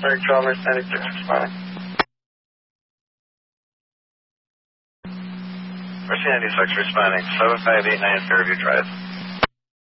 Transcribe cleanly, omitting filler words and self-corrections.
Merck 12 Mercy 96 responding. Mercy 96 responding, 7589 Fairview Drive.